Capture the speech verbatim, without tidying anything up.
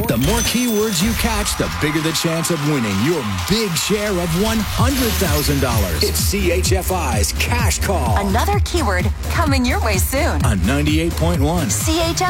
But the more keywords you catch, the bigger the chance of winning your big share of one hundred thousand dollars. It's C H F I's Cash Call. Another keyword coming your way soon. On ninety-eight point one. C H F